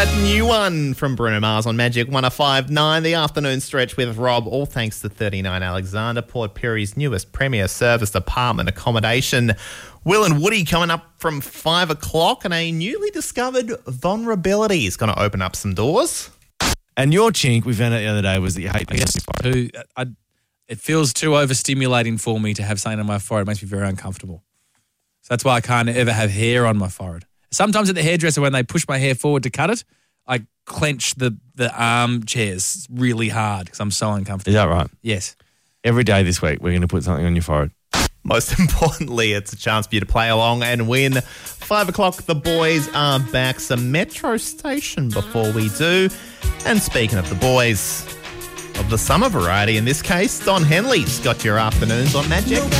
that new one from Bruno Mars on Magic 105.9, the afternoon stretch with Rob, all thanks to 39 Alexander, Port Pirie's newest premier serviced apartment accommodation. Will and Woody coming up from 5 o'clock, and a newly discovered vulnerability is going to open up some doors. And your chink, we found out the other day, was that you hate it feels too overstimulating for me to have something on my forehead. It makes me very uncomfortable. So that's why I can't ever have hair on my forehead. Sometimes at the hairdresser, when they push my hair forward to cut it, I clench the armchairs really hard because I'm so uncomfortable. Is that right? Yes. Every day this week, we're going to put something on your forehead. Most importantly, it's a chance for you to play along and win. 5 o'clock, the boys are back. Some Metro Station before we do. And speaking of the boys, of the summer variety in this case, Don Henley's got your afternoons on Magic.